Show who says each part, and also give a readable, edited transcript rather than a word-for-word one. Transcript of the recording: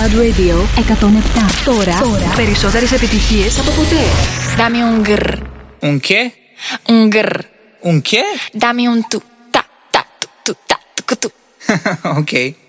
Speaker 1: Cloud Radio 107. Τώρα περισσότερες επιτυχίες από ποτέ.
Speaker 2: Dame un grr.
Speaker 3: Un qué?
Speaker 2: Un grr.
Speaker 3: Un qué?
Speaker 2: Dame un tu. Ta, ta, tu, tu, ta, tu, tu.
Speaker 3: Ok.